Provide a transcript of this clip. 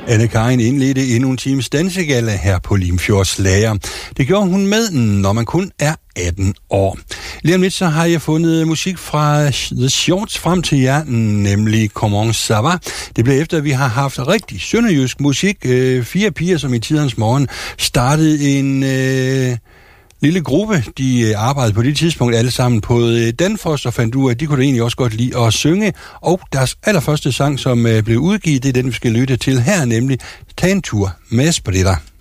Anne Karin indledte endnu en times dansegalla her på Limfjords Lager. Det gjorde hun med, når man kun er 18 år. Lige om lidt så har jeg fundet musik fra The Shorts frem til jer, nemlig Comment ça va. Det blev efter, at vi har haft rigtig sønderjysk musik. 4 piger, som i tidernes morgen startede en lille gruppe. De arbejdede på det tidspunkt alle sammen på Danfoss og fandt ud af, at de kunne egentlig også godt lide at synge. Og deres allerførste sang, som blev udgivet, det er den, vi skal lytte til her, nemlig Tag en tur med Esperita.